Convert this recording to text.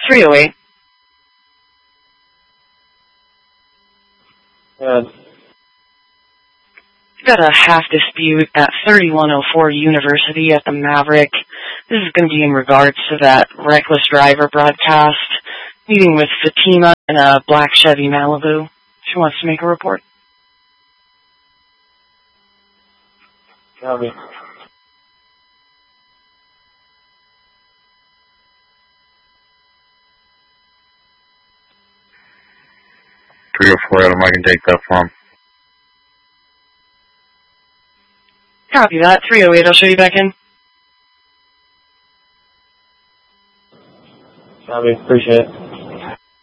308. Good. Got a half dispute at 3104 University at the Maverick. This is going to be in regards to that reckless driver broadcast. Meeting with Fatima in a black Chevy Malibu. She wants to make a report. Copy. Adam, I can take that from. Copy that. 308, I'll show you back in. Copy, appreciate it.